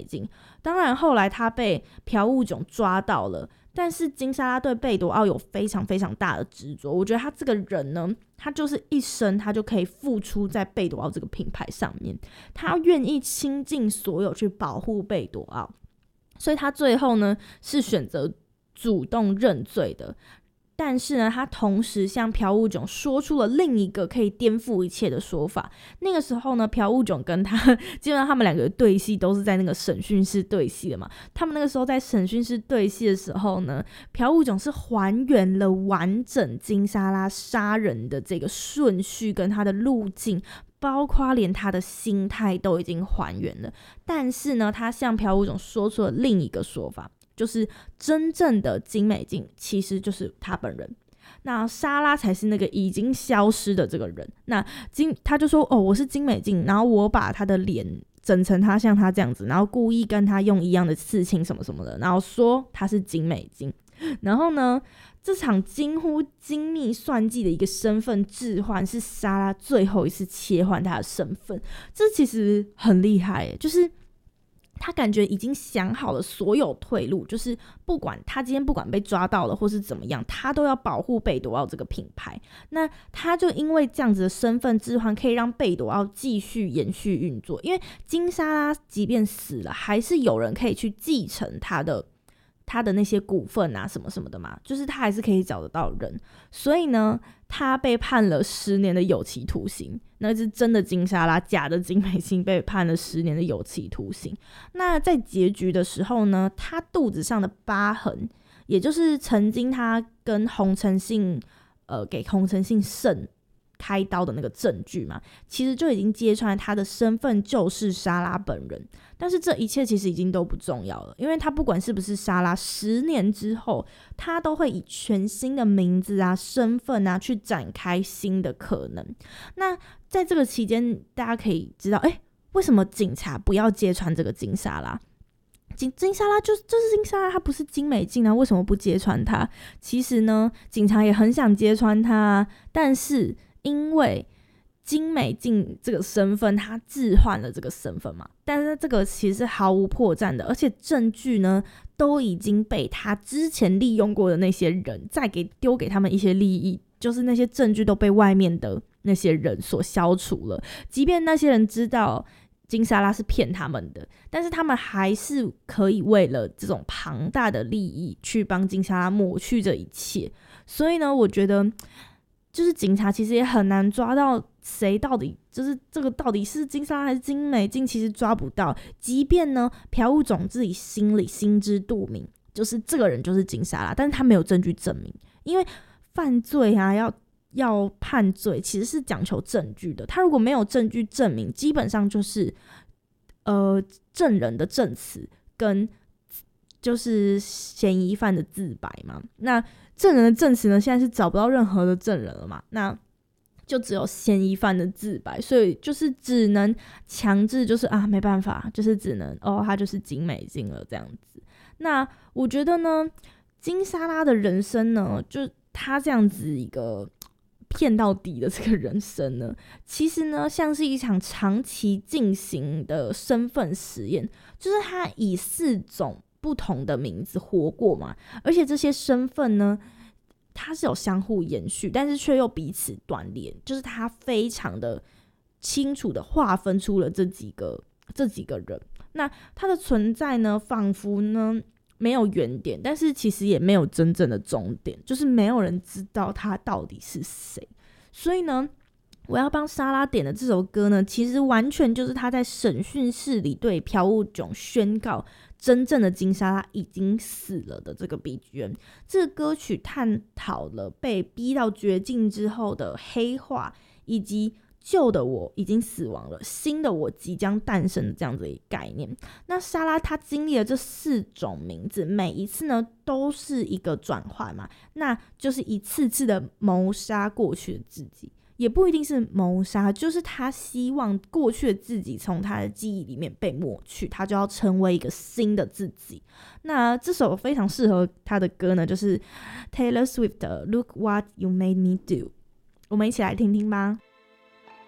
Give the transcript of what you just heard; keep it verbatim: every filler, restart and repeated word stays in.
镜。当然后来他被朴悟炯抓到了，但是金莎拉对贝朵奥有非常非常大的执着。我觉得他这个人呢，他就是一生他就可以付出在贝朵奥这个品牌上面，他愿意倾尽所有去保护贝朵奥，所以他最后呢是选择主动认罪的。但是呢，他同时向朴悟炯说出了另一个可以颠覆一切的说法。那个时候呢，朴悟炯跟他基本上他们两个的对戏都是在那个审讯室对戏的嘛。他们那个时候在审讯室对戏的时候呢，朴悟炯是还原了完整金莎拉杀人的这个顺序跟他的路径，包括连他的心态都已经还原了。但是呢，他向朴悟炯说出了另一个说法，就是真正的金美静其实就是他本人，那莎拉才是那个已经消失的这个人。那金他就说哦，我是金美静，然后我把他的脸整成他像他这样子，然后故意跟他用一样的刺青什么什么的，然后说他是金美静。然后呢，这场近乎精密算计的一个身份置换是莎拉最后一次切换他的身份，这其实很厉害耶，就是他感觉已经想好了所有退路，就是不管他今天不管被抓到了或是怎么样，他都要保护贝朵奥这个品牌。那他就因为这样子的身份置换，可以让贝朵奥继续延续运作，因为金莎拉即便死了，还是有人可以去继承他的他的那些股份啊什么什么的嘛，就是他还是可以找得到人。所以呢，他被判了十年的有期徒刑，那是真的金莎拉，假的金美静被判了十年的有期徒刑。那在结局的时候呢，他肚子上的疤痕，也就是曾经他跟洪承信呃给洪承信肾开刀的那个证据嘛，其实就已经揭穿他的身份就是莎拉本人。但是这一切其实已经都不重要了，因为他不管是不是莎拉，十年之后他都会以全新的名字啊、身份啊去展开新的可能。那在这个期间，大家可以知道，哎，为什么警察不要揭穿这个金莎拉？金金莎拉就是就是金莎拉，她不是金美静啊，为什么不揭穿她？其实呢，警察也很想揭穿她，但是因为金美静这个身份，她置换了这个身份嘛，但是这个其实是毫无破绽的，而且证据呢都已经被她之前利用过的那些人再给丢给他们一些利益，就是那些证据都被外面的那些人所消除了。即便那些人知道金莎拉是骗他们的，但是他们还是可以为了这种庞大的利益去帮金莎拉抹去这一切。所以呢，我觉得就是警察其实也很难抓到谁到底就是这个到底是金莎拉还是金美静，其实抓不到。即便呢朴悟炯自己心里心知肚明，就是这个人就是金莎拉，但是他没有证据证明，因为犯罪啊要要判罪其实是讲求证据的，他如果没有证据证明，基本上就是呃证人的证词跟就是嫌疑犯的自白嘛。那证人的证词呢，现在是找不到任何的证人了嘛，那就只有嫌疑犯的自白，所以就是只能强制，就是啊没办法，就是只能哦他就是金美静了这样子。那我觉得呢，金莎拉的人生呢，就他这样子一个骗到底的这个人生呢，其实呢像是一场长期进行的身份实验，就是他以四种不同的名字活过嘛，而且这些身份呢它是有相互延续，但是却又彼此断裂，就是他非常的清楚的划分出了这几个这几个人。那他的存在呢，仿佛呢没有原点，但是其实也没有真正的终点，就是没有人知道他到底是谁。所以呢，我要帮莎拉点的这首歌呢，其实完全就是他在审讯室里对朴悟炯宣告真正的金莎拉已经死了的这个 B G M。 这个歌曲探讨了被逼到绝境之后的黑化，以及旧的我已经死亡了，新的我即将诞生的这样子一个概念。那莎拉她经历了这四种名字，每一次呢都是一个转换嘛，那就是一次次的谋杀过去的自己，也不一定是谋杀，就是他希望过去的自己从他的记忆里面被抹去，他就要成为一个新的自己。那这首非常适合他的歌呢，就是 Taylor Swift 的 Look What You Made Me Do， 我们一起来听听吧。